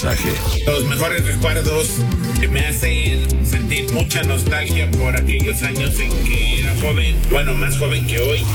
mensaje. Los mejores recuerdos que me hacen sentir mucha nostalgia por aquellos años en que era joven, bueno, más joven que hoy.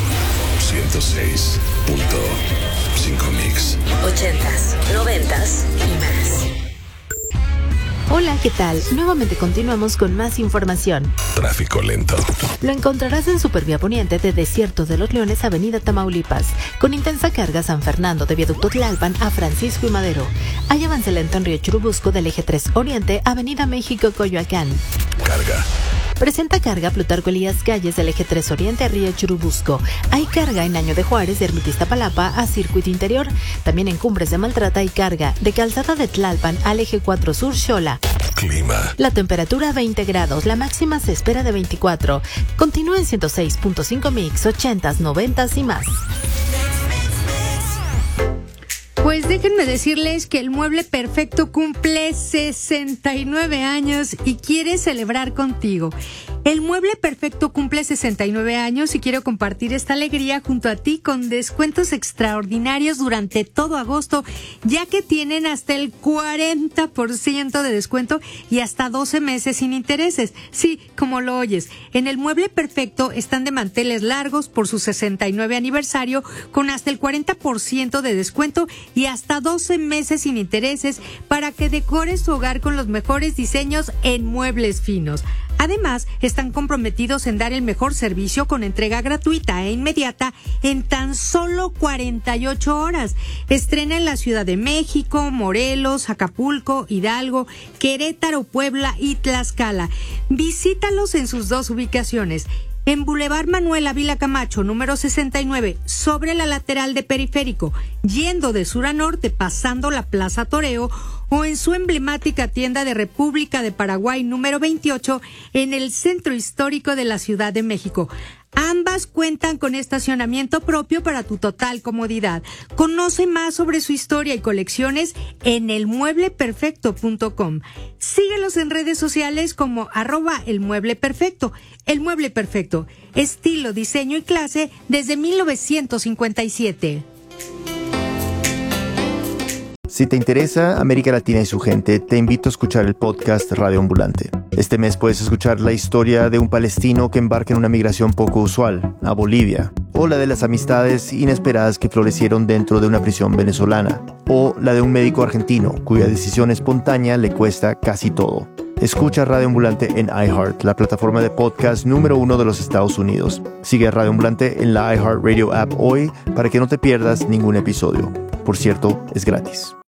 106.5 Mix. 80s, 90s y más. Hola, ¿qué tal? Nuevamente continuamos con más información. Tráfico lento. Lo encontrarás en Supervía Poniente de Desierto de los Leones, Avenida Tamaulipas, con intensa carga San Fernando de Viaducto Tlalpan a Francisco y Madero. Hay avance lento en Río Churubusco del Eje 3 Oriente, Avenida México, Coyoacán. Carga. Presenta carga Plutarco Elías Calles del Eje 3 Oriente a Río Churubusco. Hay carga en Año de Juárez de Ermita Iztapalapa a Circuito Interior. También en Cumbres de Maltrata hay carga de Calzada de Tlalpan al Eje 4 Sur Xola. Clima. La temperatura 20 grados, la máxima se espera de 24. Continúa en 106.5 Mix, 80s, 90s y más. Pues déjenme decirles que el Mueble Perfecto cumple 69 años y quiere celebrar contigo. El Mueble Perfecto cumple 69 años y quiero compartir esta alegría junto a ti con descuentos extraordinarios durante todo agosto, ya que tienen hasta el 40% de descuento y hasta 12 meses sin intereses. Sí, como lo oyes, en el Mueble Perfecto están de manteles largos por su 69 aniversario con hasta el 40% de descuento y hasta 12 meses sin intereses para que decores tu hogar con los mejores diseños en muebles finos. Además, están comprometidos en dar el mejor servicio con entrega gratuita e inmediata en tan solo 48 horas. Estrena en la Ciudad de México, Morelos, Acapulco, Hidalgo, Querétaro, Puebla y Tlaxcala. Visítalos en sus dos ubicaciones. En Boulevard Manuel Ávila Camacho, número 69, sobre la lateral de Periférico, yendo de sur a norte, pasando la Plaza Toreo, o en su emblemática tienda de República de Paraguay, número 28, en el centro histórico de la Ciudad de México. Ambas cuentan con estacionamiento propio para tu total comodidad. Conoce más sobre su historia y colecciones en elmuebleperfecto.com. Síguelos en redes sociales como @elmuebleperfecto. El Mueble Perfecto, estilo, diseño y clase desde 1957. Si te interesa América Latina y su gente, te invito a escuchar el podcast Radio Ambulante. Este mes puedes escuchar la historia de un palestino que embarca en una migración poco usual, a Bolivia, o la de las amistades inesperadas que florecieron dentro de una prisión venezolana, o la de un médico argentino cuya decisión espontánea le cuesta casi todo. Escucha Radio Ambulante en iHeart, la plataforma de podcast número 1 de los Estados Unidos. Sigue a Radio Ambulante en la iHeart Radio app hoy para que no te pierdas ningún episodio. Por cierto, es gratis.